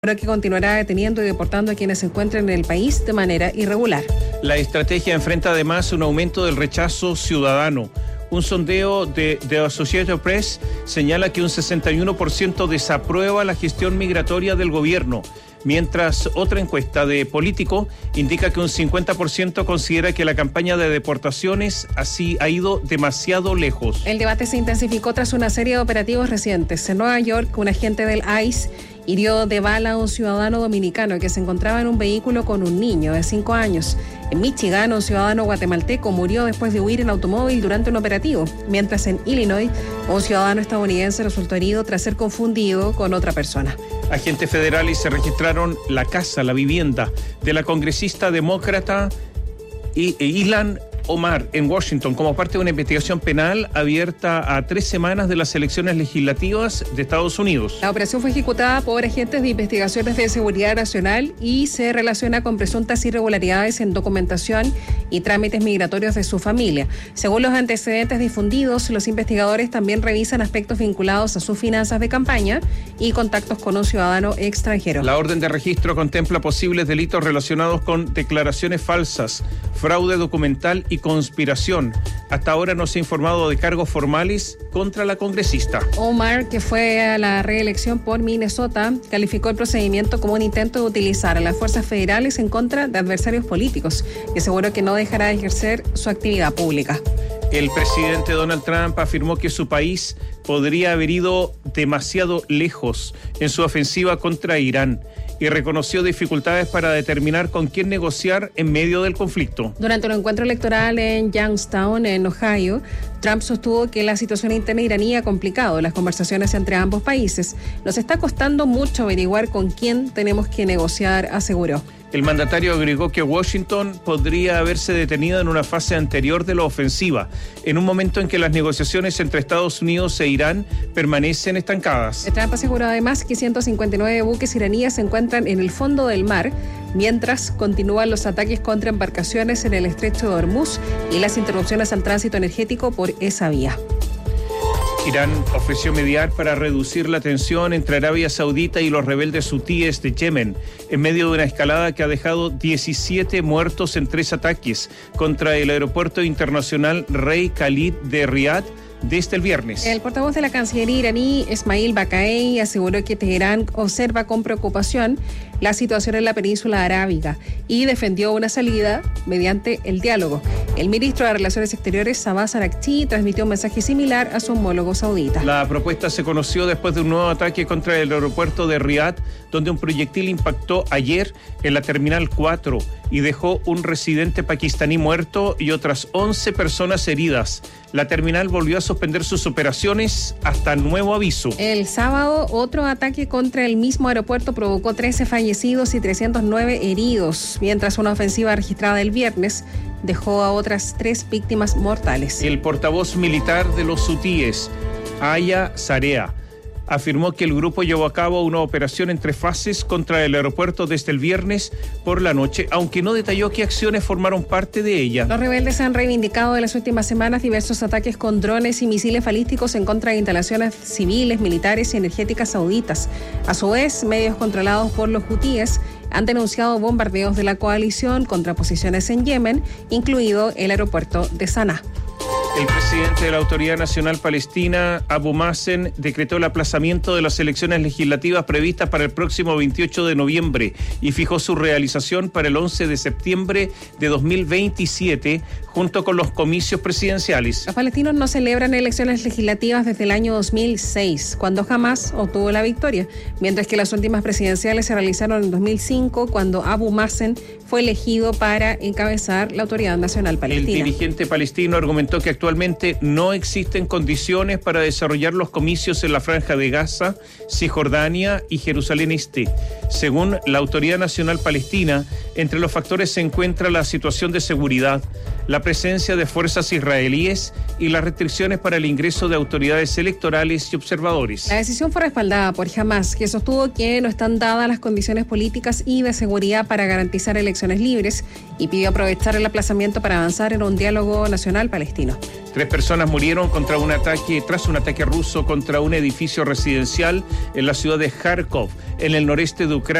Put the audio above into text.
Pero que continuará deteniendo y deportando a quienes se encuentren en el país de manera irregular. La estrategia enfrenta además un aumento del rechazo ciudadano. Un sondeo de Associated Press señala que un 61% desaprueba la gestión migratoria del gobierno, mientras otra encuesta de Político indica que un 50% considera que la campaña de deportaciones así ha ido demasiado lejos. El debate se intensificó tras una serie de operativos recientes. En Nueva York, un agente del ICE hirió de bala a un ciudadano dominicano que se encontraba en un vehículo con un niño de 5 años. En Michigan, un ciudadano guatemalteco murió después de huir en automóvil durante un operativo, mientras en Illinois, un ciudadano estadounidense resultó herido tras ser confundido con otra persona. Agentes federales se registraron la vivienda de la congresista demócrata Ilhan Omar en Washington como parte de una investigación penal abierta a 3 semanas de las elecciones legislativas de Estados Unidos. La operación fue ejecutada por agentes de investigaciones de seguridad nacional y se relaciona con presuntas irregularidades en documentación y trámites migratorios de su familia. Según los antecedentes difundidos, los investigadores también revisan aspectos vinculados a sus finanzas de campaña y contactos con un ciudadano extranjero. La orden de registro contempla posibles delitos relacionados con declaraciones falsas, fraude documental y conspiración. Hasta ahora no se ha informado de cargos formales contra la congresista. Omar, que fue a la reelección por Minnesota, calificó el procedimiento como un intento de utilizar a las fuerzas federales en contra de adversarios políticos y aseguró que no dejará de ejercer su actividad pública. El presidente Donald Trump afirmó que su país podría haber ido demasiado lejos en su ofensiva contra Irán y reconoció dificultades para determinar con quién negociar en medio del conflicto. Durante un encuentro electoral en Youngstown, en Ohio, Trump sostuvo que la situación interna iraní ha complicado las conversaciones entre ambos países. Nos está costando mucho averiguar con quién tenemos que negociar, aseguró. El mandatario agregó que Washington podría haberse detenido en una fase anterior de la ofensiva, en un momento en que las negociaciones entre Estados Unidos e Irán permanecen estancadas. Trump aseguró además que 159 buques iraníes se encuentran en el fondo del mar, mientras continúan los ataques contra embarcaciones en el estrecho de Hormuz y las interrupciones al tránsito energético por esa vía. Irán ofreció mediar para reducir la tensión entre Arabia Saudita y los rebeldes hutíes de Yemen, en medio de una escalada que ha dejado 17 muertos en 3 ataques contra el aeropuerto internacional Rey Khalid de Riad desde el viernes. El portavoz de la Cancillería iraní, Esmail Baqai, aseguró que Teherán observa con preocupación la situación en la península arábiga y defendió una salida mediante el diálogo. El ministro de Relaciones Exteriores, Abbas Araghchi, transmitió un mensaje similar a su homólogo saudita. La propuesta se conoció después de un nuevo ataque contra el aeropuerto de Riad, donde un proyectil impactó ayer en la Terminal 4 y dejó un residente pakistaní muerto y otras 11 personas heridas. La terminal volvió a suspender sus operaciones hasta nuevo aviso. El sábado, otro ataque contra el mismo aeropuerto provocó 13 fallecidos y 309 heridos, mientras una ofensiva registrada el viernes dejó a otras 3 víctimas mortales. El portavoz militar de los hutíes, Aya Sarea, afirmó que el grupo llevó a cabo una operación en 3 fases contra el aeropuerto desde el viernes por la noche, aunque no detalló qué acciones formaron parte de ella. Los rebeldes han reivindicado en las últimas semanas diversos ataques con drones y misiles balísticos en contra de instalaciones civiles, militares y energéticas sauditas. A su vez, medios controlados por los hutíes han denunciado bombardeos de la coalición contra posiciones en Yemen, incluido el aeropuerto de Saná. El presidente de la Autoridad Nacional Palestina, Abu Mazen, decretó el aplazamiento de las elecciones legislativas previstas para el próximo 28 de noviembre y fijó su realización para el 11 de septiembre de 2027, junto con los comicios presidenciales. Los palestinos no celebran elecciones legislativas desde el año 2006, cuando Hamás obtuvo la victoria, mientras que las últimas presidenciales se realizaron en 2005, cuando Abu Mazen fue elegido para encabezar la Autoridad Nacional Palestina. El dirigente palestino argumentó que actualmente no existen condiciones para desarrollar los comicios en la Franja de Gaza, Cisjordania y Jerusalén Este. Según la Autoridad Nacional Palestina, entre los factores se encuentra la situación de seguridad, la presencia de fuerzas israelíes y las restricciones para el ingreso de autoridades electorales y observadores. La decisión fue respaldada por Hamás, que sostuvo que no están dadas las condiciones políticas y de seguridad para garantizar elecciones libres y pidió aprovechar el aplazamiento para avanzar en un diálogo nacional palestino. 3 personas murieron tras un ataque ruso contra un edificio residencial en la ciudad de Kharkov, en el noreste de Ucrania.